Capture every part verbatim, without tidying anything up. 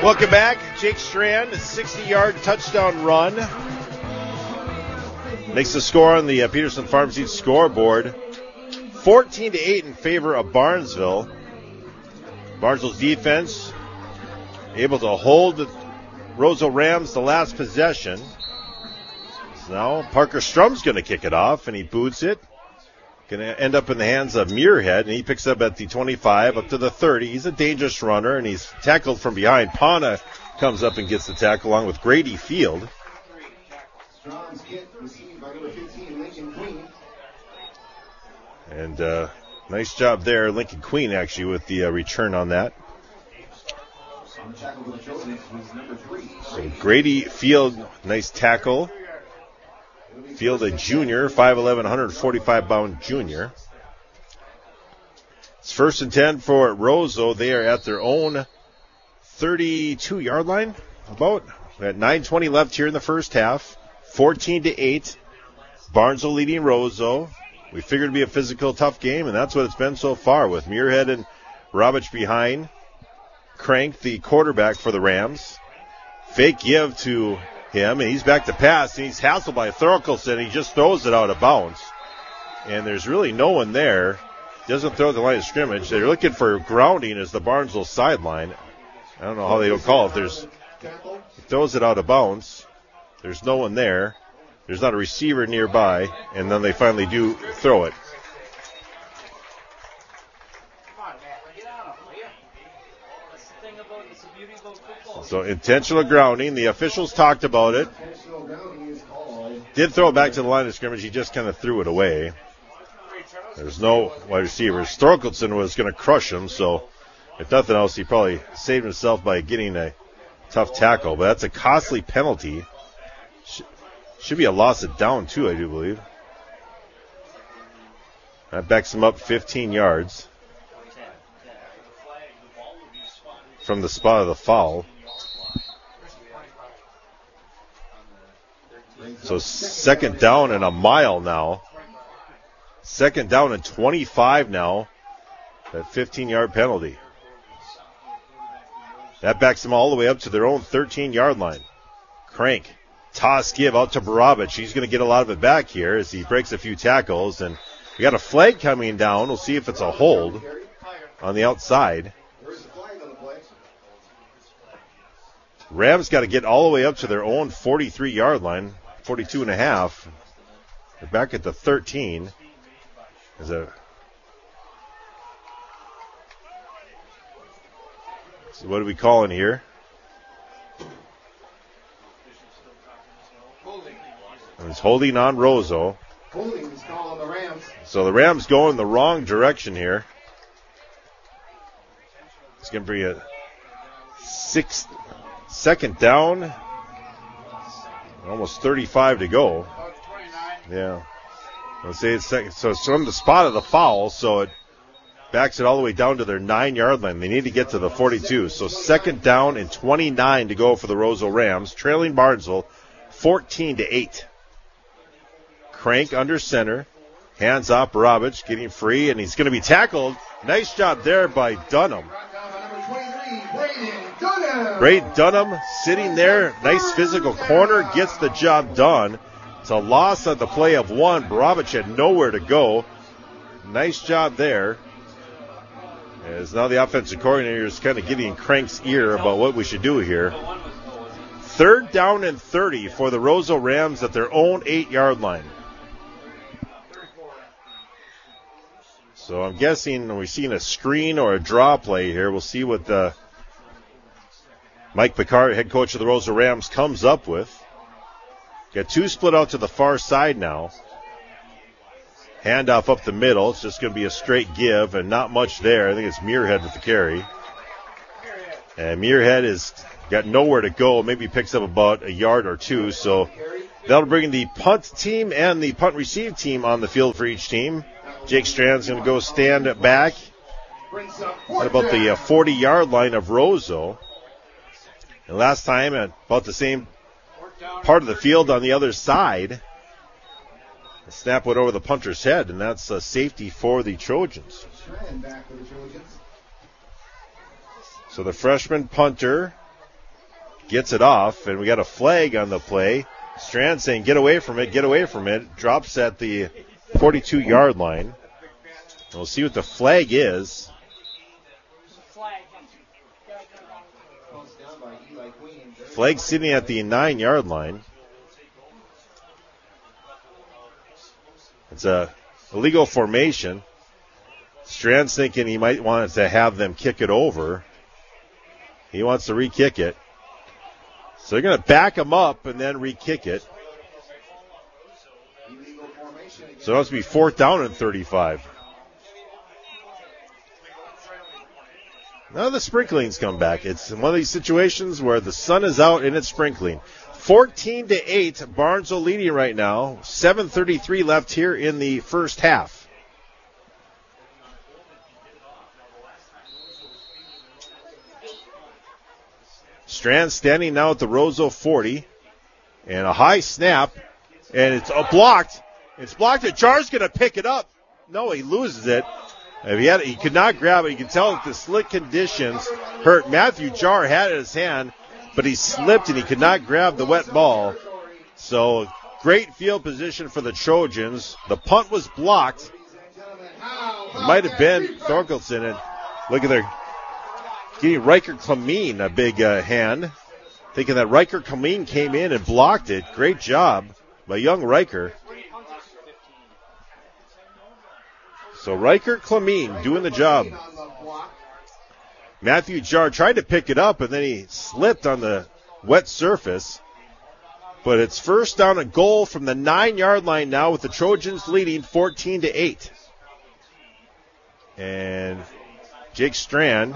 Welcome back. Jake Strand, a sixty-yard touchdown run. Makes the score on the uh, Peterson Farm Seeds scoreboard. fourteen to eight in favor of Barnesville. Barnesville's defense able to hold the Roseau Rams the last possession. So now Parker Strum's going to kick it off, and he boots it. Going to end up in the hands of Muirhead, and he picks up at the twenty-five, up to the thirty. He's a dangerous runner, and he's tackled from behind. Pana comes up and gets the tackle along with Grady Field. And uh, nice job there, Lincoln Queen, actually, with the uh, return on that. So Grady Field, nice tackle. Field, a junior, five eleven, one forty-five pound junior. It's first and ten for Roseau. They are at their own thirty-two yard line, about. We had nine twenty left here in the first half. fourteen to eight. Barnesville leading Roseau. We figured it'd be a physical, tough game, and that's what it's been so far, with Muirhead and Robich behind. Crank, the quarterback for the Rams. Fake give to him, and he's back to pass, and he's hassled by Thorkelson. He just throws it out of bounds. And there's really no one there. Doesn't throw the line of scrimmage. They're looking for grounding as the Barnesville sideline. I don't know how they don't call it. There's, he throws it out of bounds. There's no one there. There's not a receiver nearby, and then they finally do throw it. So intentional grounding. The officials talked about it. Did throw it back to the line of scrimmage. He just kind of threw it away. There's no wide receivers. Thorkelson was going to crush him, so if nothing else, he probably saved himself by getting a tough tackle. But that's a costly penalty. Should be a loss of down, too, I do believe. That backs him up fifteen yards from the spot of the foul. So second down and a mile now. Second down and twenty-five now. That fifteen-yard penalty. That backs them all the way up to their own thirteen-yard line. Crank. Toss give out to Barabich. He's going to get a lot of it back here as he breaks a few tackles. And we got a flag coming down. We'll see if it's a hold on the outside. Rams got to get all the way up to their own forty-three-yard line, forty-two and a half. They're back at the thirteen. Is a so what are we calling here? It's holding on Roseau. Holding is called on the Rams. So the Rams go in the wrong direction here. It's going to be a sixth, second down. Almost thirty-five to go. Yeah. Let's say it's second. So it's from the spot of the foul, so it backs it all the way down to their nine-yard line. They need to get to the forty-two. So second down and twenty-nine to go for the Roseau Rams, trailing Barnesville fourteen to eight. Crank under center. Hands off Barabich, getting free, and he's going to be tackled. Nice job there by Dunham. Braden Dunham sitting there. Nice physical corner. Gets the job done. It's a loss on the play of one. Barabich had nowhere to go. Nice job there. As now the offensive coordinator is kind of getting Crank's ear about what we should do here. Third down and thirty for the Roseau Rams at their own eight-yard line. So I'm guessing we've seen a screen or a draw play here. We'll see what the Mike Picard, head coach of the Roseau Rams, comes up with. Got two split out to the far side now. Handoff up the middle. It's just going to be a straight give and not much there. I think it's Muirhead with the carry. And Muirhead has got nowhere to go. Maybe picks up about a yard or two. So that'll bring the punt team and the punt receive team on the field for each team. Jake Strand's going to go stand back at about the forty-yard line of Roseau. And last time at about the same part of the field on the other side, the snap went over the punter's head, and that's a safety for the Trojans. So the freshman punter gets it off, and we got a flag on the play. Strand saying, get away from it, get away from it. Drops at the forty-two-yard line. We'll see what the flag is. Flag sitting at the nine-yard line. It's a illegal formation. Strand's thinking he might want to have them kick it over. He wants to re-kick it. So they're going to back him up and then re-kick it. So it must be fourth down and thirty-five. Now the sprinklings come back. It's one of these situations where the sun is out and it's sprinkling. fourteen to eight, Barnesville leading right now. seven thirty-three left here in the first half. Strand standing now at the Roseau forty. And a high snap. And it's uh, blocked. It's blocked. Jar's going to pick it up. No, he loses it. If he, had, he could not grab it. You can tell that the slick conditions hurt. Matthew Jar had it in his hand, but he slipped and he could not grab the wet ball. So great field position for the Trojans. The punt was blocked. It might have been Thorkelson. And look at their getting Riker Clemene a big uh, hand. Thinking that Riker Clemene came in and blocked it. Great job by young Riker. So Riker Clemene doing the job. Matthew Jar tried to pick it up, and then he slipped on the wet surface. But it's first down and goal from the nine-yard line now with the Trojans leading fourteen to eight. And Jake Strand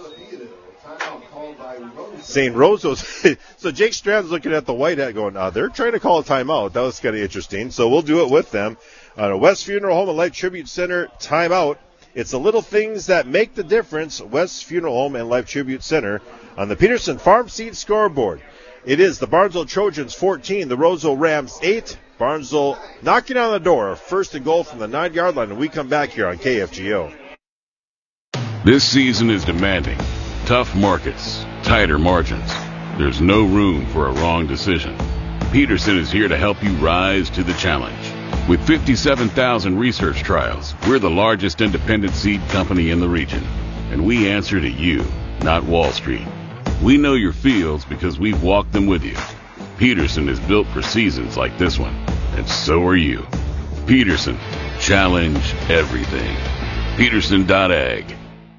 saying Roseau's. So Jake Strand's looking at the white hat going, uh, they're trying to call a timeout. That was kind of interesting. So we'll do it with them. On a West Funeral Home and Life Tribute Center timeout. It's the little things that make the difference. West Funeral Home and Life Tribute Center on the Peterson Farm Seed scoreboard. It is the Barnesville Trojans fourteen, the Roseau Rams eight. Barnesville knocking on the door. First and goal from the nine-yard line, and we come back here on K F G O. This season is demanding. Tough markets, tighter margins. There's no room for a wrong decision. Peterson is here to help you rise to the challenge. With fifty-seven thousand research trials, we're the largest independent seed company in the region. And we answer to you, not Wall Street. We know your fields because we've walked them with you. Peterson is built for seasons like this one, and so are you. Peterson, challenge everything. Peterson dot ag.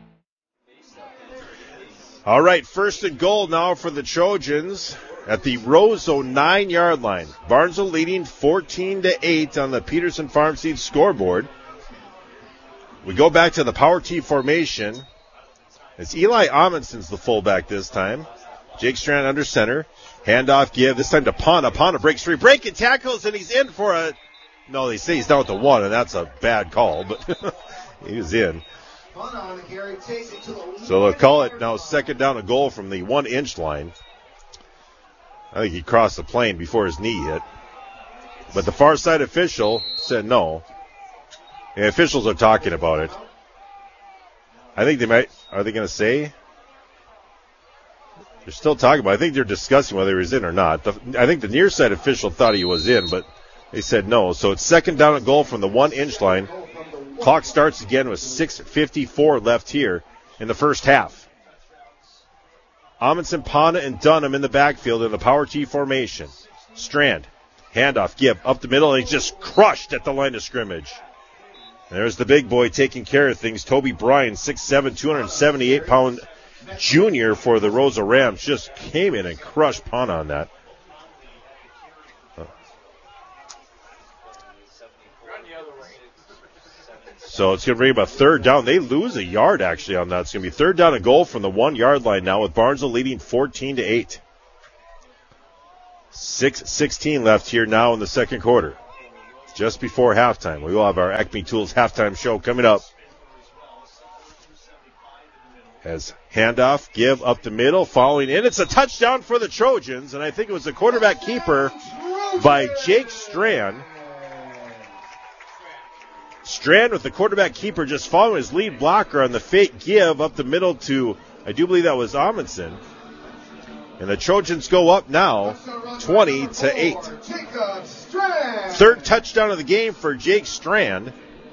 All right, first and goal now for the Trojans at the Roseau nine-yard line. Barnesville leading fourteen to eight on the Peterson Farm Seed scoreboard. We go back to the power T formation. It's Eli Amundson's the fullback this time. Jake Strand under center. Handoff give. This time to Pana. Pana breaks free. Breaking tackles, and he's in for a... No, they say he's down at the one, and that's a bad call, but he was in. So they'll call it now second down and goal from the one-inch line. I think he crossed the plane before his knee hit. But the far side official said no. The officials are talking about it. I think they might, are they going to say? They're still talking about it. I think they're discussing whether he was in or not. The, I think the near side official thought he was in, but they said no. So it's second down and goal from the one-inch line. Clock starts again with six fifty-four left here in the first half. Amundson, Pana, and Dunham in the backfield in the power T formation. Strand, handoff, give, up the middle, and he's just crushed at the line of scrimmage. And there's the big boy taking care of things. Toby Bryan, six seven, two hundred seventy-eight pound junior for the Roseau Rams, just came in and crushed Pana on that. So it's going to bring up a third down. They lose a yard, actually, on that. It's going to be third down and goal from the one-yard line now with Barnesville leading fourteen to eight. six sixteen left here now in the second quarter. Just before halftime. We will have our Acme Tools halftime show coming up. As handoff, give up the middle, following in. It's a touchdown for the Trojans, and I think it was a quarterback keeper by Jake Strand. Strand with the quarterback keeper just following his lead blocker on the fake give up the middle to, I do believe that was Amundson. And the Trojans go up now, twenty to eight. Third touchdown of the game for Jake Strand.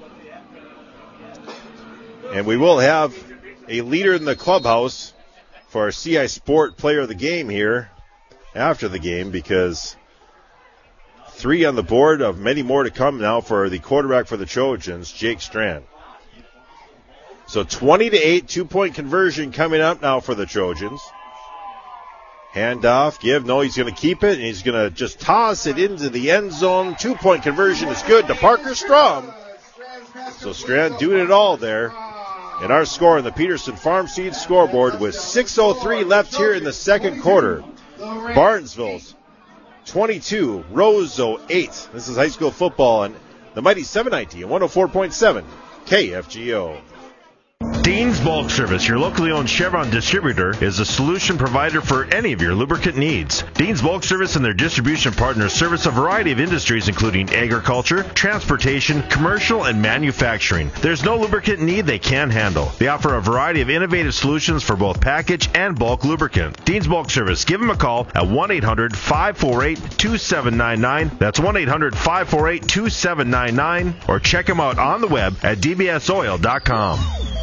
And we will have a leader in the clubhouse for our C I Sport Player of the Game here after the game, because three on the board of many more to come now for the quarterback for the Trojans, Jake Strand. So twenty to eight, two-point conversion coming up now for the Trojans. Handoff, give, no, he's going to keep it, and he's going to just toss it into the end zone. Two-point conversion is good to Parker Strom. So Strand doing it all there. And our score on the Peterson Farm Seed scoreboard with six oh three left here in the second quarter. Barnesville's twenty-two, Roseau eight. This is high school football on the Mighty seven ninety and one oh four point seven K F G O. Dean's Bulk Service, your locally owned Chevron distributor, is a solution provider for any of your lubricant needs. Dean's Bulk Service and their distribution partners service a variety of industries, including agriculture, transportation, commercial, and manufacturing. There's no lubricant need they can't handle. They offer a variety of innovative solutions for both package and bulk lubricant. Dean's Bulk Service, give them a call at one eight hundred, five four eight, two seven nine nine. That's one eight hundred, five four eight, two seven nine nine. Or check them out on the web at d b s oil dot com.